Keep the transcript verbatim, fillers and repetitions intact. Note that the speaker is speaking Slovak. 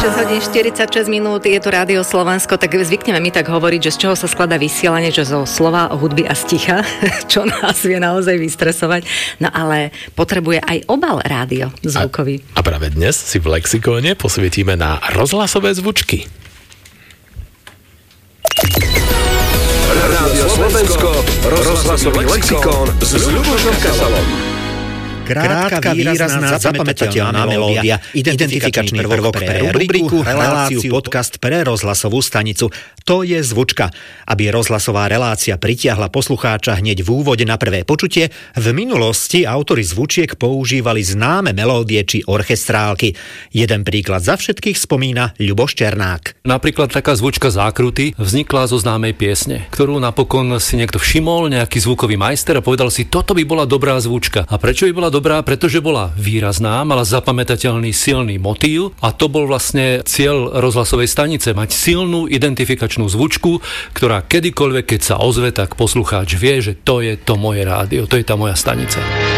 šesť hodín štyridsaťšesť minút, je tu Rádio Slovensko, tak zvykneme my tak hovoriť, že z čoho sa skladá vysielanie, že zo slova, hudby a sticha, čo nás vie naozaj vystresovať. No ale potrebuje aj obal rádio zvukový. A, a práve dnes si v lexikóne posvietime na rozhlasové zvučky. Rádio Slovensko, rozhlasový lexikón s Ľubošom Kasalom. Krátka, výrazná, zapamätateľná melódia, identifikačný prvok pre rubriku, reláciu, podcast pre rozhlasovú stanicu. To je zvučka. Aby rozhlasová relácia pritiahla poslucháča hneď v úvode na prvé počutie, v minulosti autori zvučiek používali známe melódie či orchestrálky. Jeden príklad za všetkých spomína Ľuboš Černák. Napríklad taká zvučka Zákruty vznikla zo známej piesne, ktorú napokon si niekto všimol, nejaký zvukový majster, a povedal si, toto by bola dobrá zvučka. A prečo by bola dobrá? Pretože bola výrazná, mala zapamätateľný silný motív a to bol vlastne cieľ rozhlasovej stanice, mať silnú identifikačnú zvučku, ktorá kedykoľvek, keď sa ozve, tak poslucháč vie, že to je to moje rádio, to je tá moja stanica.